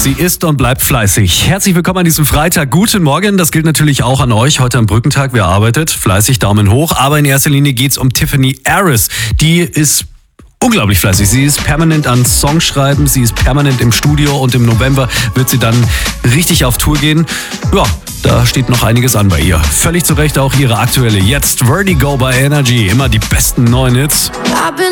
Sie ist und bleibt fleißig. Herzlich willkommen an diesem Freitag. Guten Morgen, das gilt natürlich auch an euch. Heute am Brückentag, wer arbeitet? Fleißig, Daumen hoch. Aber in erster Linie geht's um Tiffany Harris. Die ist unglaublich fleißig. Sie ist permanent an Songschreiben, sie ist permanent im Studio und im November wird sie dann richtig auf Tour gehen. Ja, da steht noch einiges an bei ihr. Völlig zu Recht auch ihre aktuelle Jetzt Vertigo bei Energy. Immer die besten neuen Hits.